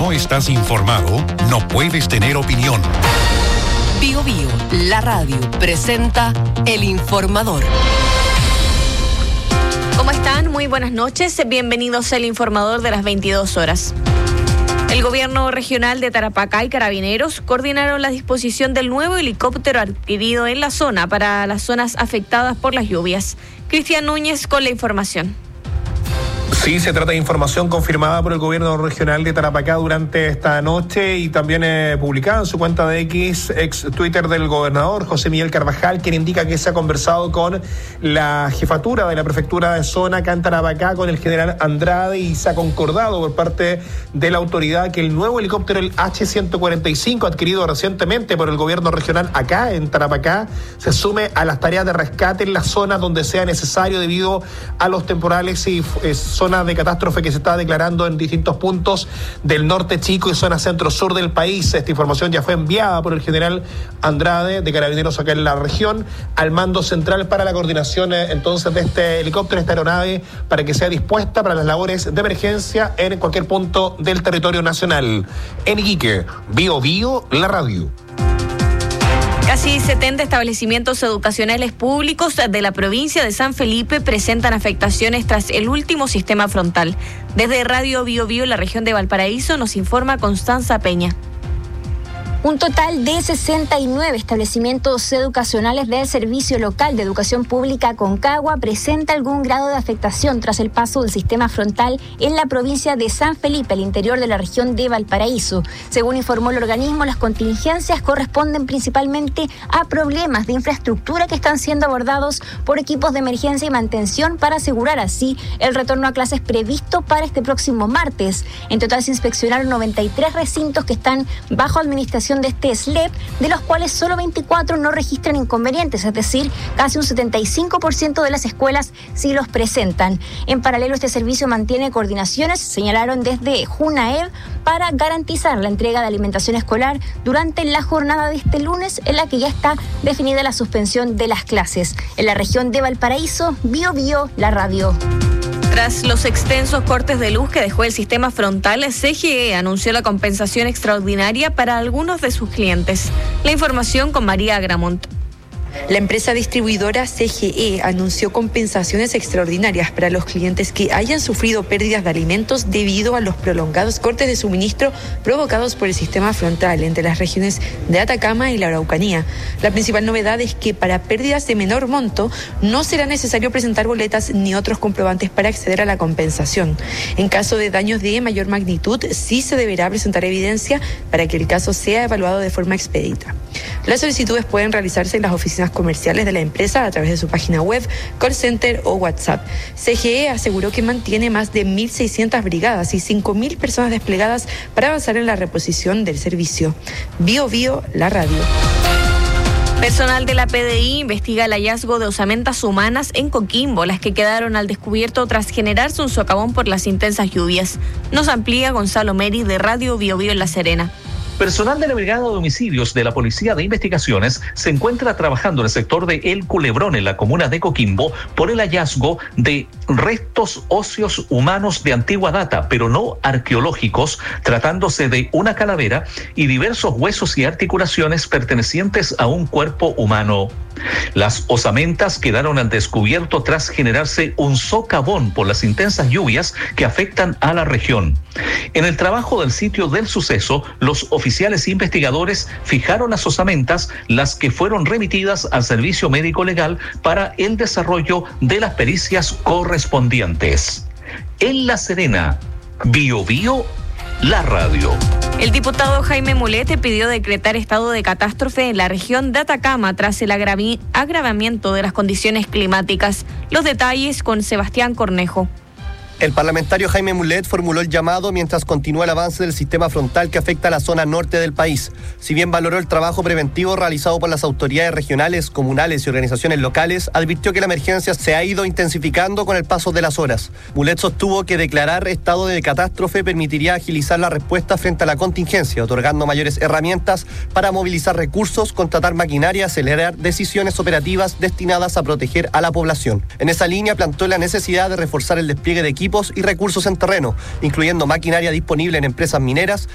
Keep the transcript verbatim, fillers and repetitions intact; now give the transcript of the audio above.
no estás informado, no puedes tener opinión. Bio Bio, la radio, presenta El Informador. ¿Cómo están? Muy buenas noches. Bienvenidos al Informador de las veintidós horas. El gobierno regional de Tarapacá y Carabineros coordinaron la disposición del nuevo helicóptero adquirido en la zona para las zonas afectadas por las lluvias. Cristian Núñez con la información. Sí, se trata de información confirmada por el gobierno regional de Tarapacá durante esta noche y también eh, publicada en su cuenta de X, ex Twitter del gobernador José Miguel Carvajal, quien indica que se ha conversado con la jefatura de la prefectura de zona acá en Tarapacá, con el general Andrade, y se ha concordado por parte de la autoridad que el nuevo helicóptero, el H ciento cuarenta y cinco, adquirido recientemente por el gobierno regional acá en Tarapacá, se sume a las tareas de rescate en la zona donde sea necesario debido a los temporales y eh, zona de catástrofe que se está declarando en distintos puntos del norte chico y zona centro-sur del país. Esta información ya fue enviada por el general Andrade de Carabineros acá en la región al mando central para la coordinación eh, entonces de este helicóptero, esta aeronave, para que sea dispuesta para las labores de emergencia en cualquier punto del territorio nacional. En Iquique, Bio Bio, la radio. Casi setenta establecimientos educacionales públicos de la provincia de San Felipe presentan afectaciones tras el último sistema frontal. Desde Radio Bio Bio, la región de Valparaíso, nos informa Constanza Peña. Un total de sesenta y nueve establecimientos educacionales del Servicio Local de Educación Pública Concagua presenta algún grado de afectación tras el paso del sistema frontal en la provincia de San Felipe, al interior de la región de Valparaíso. Según informó el organismo, las contingencias corresponden principalmente a problemas de infraestructura que están siendo abordados por equipos de emergencia y mantención para asegurar así el retorno a clases previsto para este próximo martes. En total se inspeccionaron noventa y tres recintos que están bajo administración de este S L E P, de los cuales solo veinticuatro no registran inconvenientes, es decir, casi un setenta y cinco por ciento de las escuelas sí los presentan. En paralelo, este servicio mantiene coordinaciones, señalaron desde JUNAEV, para garantizar la entrega de alimentación escolar durante la jornada de este lunes, en la que ya está definida la suspensión de las clases. En la región de Valparaíso, Bio Bio, la radio. Tras los extensos cortes de luz que dejó el sistema frontal, C G E anunció la compensación extraordinaria para algunos de sus clientes. La información con María Agramont. La empresa distribuidora C G E anunció compensaciones extraordinarias para los clientes que hayan sufrido pérdidas de alimentos debido a los prolongados cortes de suministro provocados por el sistema frontal entre las regiones de Atacama y la Araucanía. La principal novedad es que para pérdidas de menor monto no será necesario presentar boletas ni otros comprobantes para acceder a la compensación. En caso de daños de mayor magnitud, sí se deberá presentar evidencia para que el caso sea evaluado de forma expedita. Las solicitudes pueden realizarse en las oficinas comerciales de la empresa a través de su página web, call center o WhatsApp. C G E aseguró que mantiene más de mil seiscientas brigadas y cinco mil personas desplegadas para avanzar en la reposición del servicio. Bio Bio, la radio. Personal de la P D I investiga el hallazgo de osamentas humanas en Coquimbo, las que quedaron al descubierto tras generarse un socavón por las intensas lluvias. Nos amplía Gonzalo Meri de Radio Bio Bio en La Serena. Personal de la Brigada de Homicidios de la Policía de Investigaciones se encuentra trabajando en el sector de El Culebrón, en la comuna de Coquimbo, por el hallazgo de restos óseos humanos de antigua data, pero no arqueológicos, tratándose de una calavera y diversos huesos y articulaciones pertenecientes a un cuerpo humano. Las osamentas quedaron al descubierto tras generarse un socavón por las intensas lluvias que afectan a la región. En el trabajo del sitio del suceso, los oficiales investigadores fijaron las osamentas, las que fueron remitidas al servicio médico legal para el desarrollo de las pericias correspondientes. En La Serena, Bio Bio, la radio. El diputado Jaime Mulet pidió decretar estado de catástrofe en la región de Atacama tras el agravi- agravamiento de las condiciones climáticas. Los detalles con Sebastián Cornejo. El parlamentario Jaime Mulet formuló el llamado mientras continúa el avance del sistema frontal que afecta a la zona norte del país. Si bien valoró el trabajo preventivo realizado por las autoridades regionales, comunales y organizaciones locales, advirtió que la emergencia se ha ido intensificando con el paso de las horas. Mulet sostuvo que declarar estado de catástrofe permitiría agilizar la respuesta frente a la contingencia, otorgando mayores herramientas para movilizar recursos, contratar maquinaria y acelerar decisiones operativas destinadas a proteger a la población. En esa línea planteó la necesidad de reforzar el despliegue de equipos y recursos en terreno, incluyendo maquinaria disponible en empresas mineras,